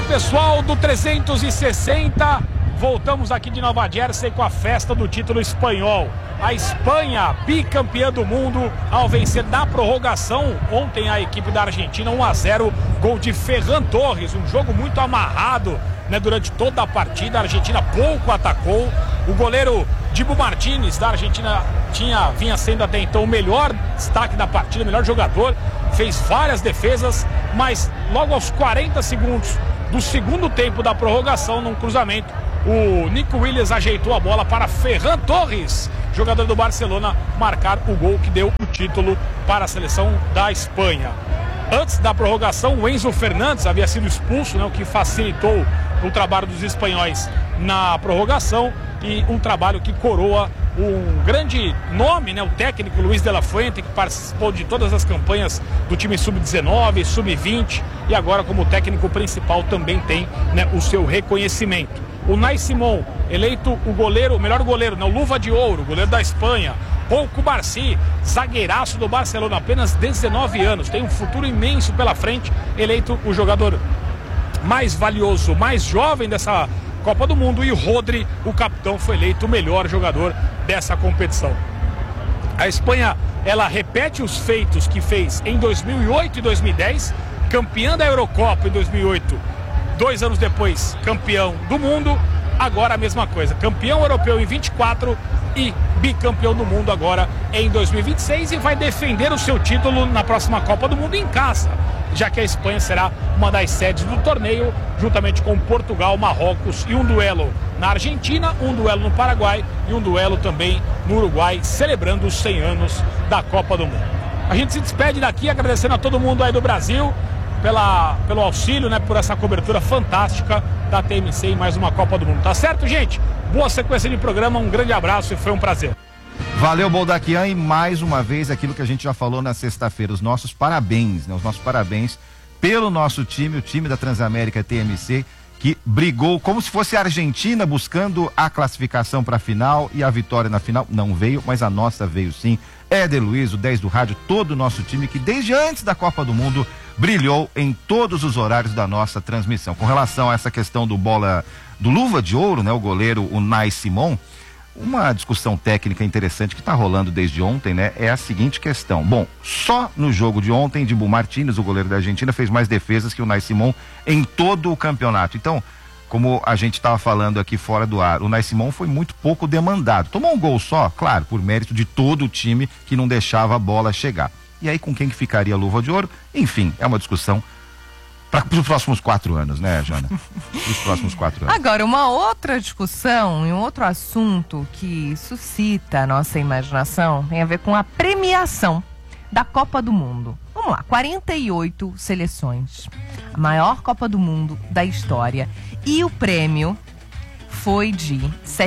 dia, pessoal do 360. Voltamos aqui de Nova Jersey com a festa do título espanhol. A Espanha, bicampeã do mundo, ao vencer na prorrogação ontem a equipe da Argentina 1-0, gol de Ferran Torres, um jogo muito amarrado, né, durante toda a partida. A Argentina pouco atacou. O goleiro Dibu Martínez da Argentina vinha sendo até então o melhor destaque da partida, o melhor jogador, fez várias defesas, mas logo aos 40 segundos do segundo tempo da prorrogação, num cruzamento, o Nico Williams ajeitou a bola para Ferran Torres, jogador do Barcelona, marcar o gol que deu o título para a seleção da Espanha. Antes da prorrogação, o Enzo Fernandes havia sido expulso, né, o que facilitou o trabalho dos espanhóis na prorrogação, e um trabalho que coroa um grande nome, né, o técnico Luis de la Fuente, que participou de todas as campanhas do time sub-19, sub-20, e agora como técnico principal também tem, né, o seu reconhecimento. O Unai Simón, eleito o melhor goleiro, né, o Luva de Ouro, goleiro da Espanha. Pau Cubarsí, zagueiraço do Barcelona, apenas 19 anos, tem um futuro imenso pela frente, eleito o jogador mais valioso, mais jovem dessa Copa do Mundo, e o Rodri, o capitão, foi eleito o melhor jogador dessa competição. A Espanha, ela repete os feitos que fez em 2008 e 2010, campeã da Eurocopa em 2008, 2 anos depois campeão do mundo, agora a mesma coisa, campeão europeu em 24 e bicampeão do mundo agora em 2026, e vai defender o seu título na próxima Copa do Mundo em casa, já que a Espanha será uma das sedes do torneio, juntamente com Portugal, Marrocos, e um duelo na Argentina, um duelo no Paraguai e um duelo também no Uruguai, celebrando os 100 anos da Copa do Mundo. A gente se despede daqui agradecendo a todo mundo aí do Brasil pelo auxílio, né, por essa cobertura fantástica da TMC em mais uma Copa do Mundo. Tá certo, gente? Boa sequência de programa, um grande abraço e foi um prazer. Valeu, Boldaquian, e mais uma vez aquilo que a gente já falou na sexta-feira, os nossos parabéns, né? Os nossos parabéns pelo nosso time, o time da Transamérica TMC, que brigou como se fosse a Argentina buscando a classificação para a final, e a vitória na final não veio, mas a nossa veio sim. Éder Luiz, o 10 do rádio, todo o nosso time que desde antes da Copa do Mundo brilhou em todos os horários da nossa transmissão. Com relação a essa questão do Luva de Ouro, né, o goleiro Unai Simón, uma discussão técnica interessante que está rolando desde ontem, né, é a seguinte questão. Bom, só no jogo de ontem, Dibu Martínez, o goleiro da Argentina, fez mais defesas que o Unai Simón em todo o campeonato. Então, como a gente estava falando aqui fora do ar, o Unai Simón foi muito pouco demandado. Tomou um gol só, claro, por mérito de todo o time que não deixava a bola chegar. E aí, com quem que ficaria a Luva de Ouro? Enfim, é uma discussão para os próximos 4 anos, né, Jana? Os próximos 4 anos. Agora, uma outra discussão e um outro assunto que suscita a nossa imaginação tem a ver com a premiação da Copa do Mundo. Vamos lá, 48 seleções. A maior Copa do Mundo da história. E o prêmio foi de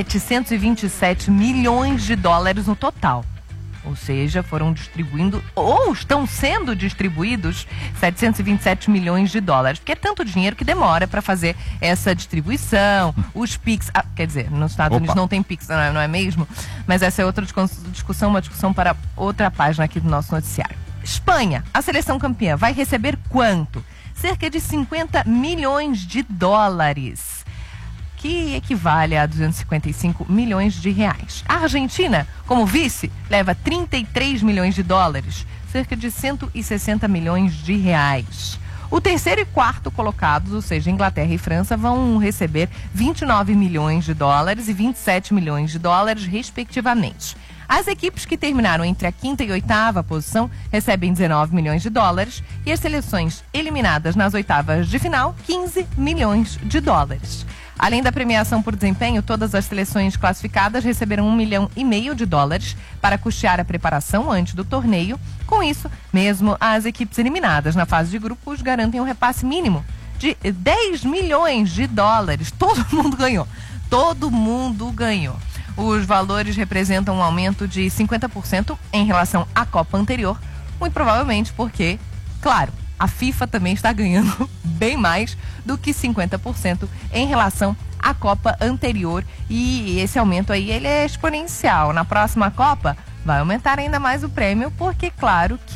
727 milhões de dólares no total. Ou seja, foram distribuindo, ou estão sendo distribuídos 727 milhões de dólares. Porque é tanto dinheiro que demora para fazer essa distribuição. Os PIX, quer dizer, nos Estados Unidos não tem PIX, não é mesmo? Mas essa é outra discussão, uma discussão para outra página aqui do nosso noticiário. Espanha, a seleção campeã, vai receber quanto? Cerca de 50 milhões de dólares. Que equivale a 255 milhões de reais. A Argentina, como vice, leva 33 milhões de dólares, cerca de 160 milhões de reais. O terceiro e quarto colocados, ou seja, Inglaterra e França, vão receber 29 milhões de dólares e 27 milhões de dólares, respectivamente. As equipes que terminaram entre a quinta e oitava posição recebem 19 milhões de dólares e as seleções eliminadas nas oitavas de final, 15 milhões de dólares. Além da premiação por desempenho, todas as seleções classificadas receberam 1,5 milhão de dólares para custear a preparação antes do torneio. Com isso, mesmo as equipes eliminadas na fase de grupos garantem um repasse mínimo de 10 milhões de dólares. Todo mundo ganhou. Todo mundo ganhou. Os valores representam um aumento de 50% em relação à Copa anterior, muito provavelmente porque, claro, a FIFA também está ganhando bem mais do que 50% em relação à Copa anterior, e esse aumento aí ele é exponencial. Na próxima Copa vai aumentar ainda mais o prêmio, porque claro que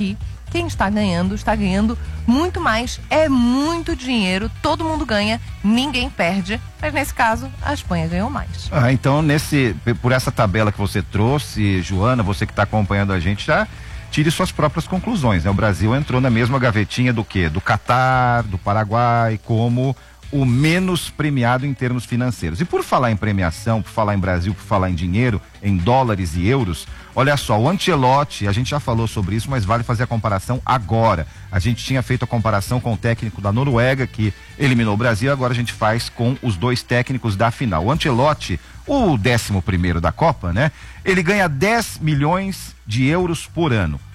quem está ganhando muito mais, é muito dinheiro, todo mundo ganha, ninguém perde, mas nesse caso a Espanha ganhou mais. Então por essa tabela que você trouxe, Joana, você que está acompanhando a gente, já tire suas próprias conclusões, né? O Brasil entrou na mesma gavetinha do quê? Do Catar, do Paraguai, como o menos premiado em termos financeiros. E por falar em premiação, por falar em Brasil, por falar em dinheiro, em dólares e euros, olha só, o Ancelotti, a gente já falou sobre isso, mas vale fazer a comparação agora. A gente tinha feito a comparação com o técnico da Noruega, que eliminou o Brasil, agora a gente faz com os dois técnicos da final. O Ancelotti, o 11º da Copa, né? Ele ganha 10 milhões de euros por ano.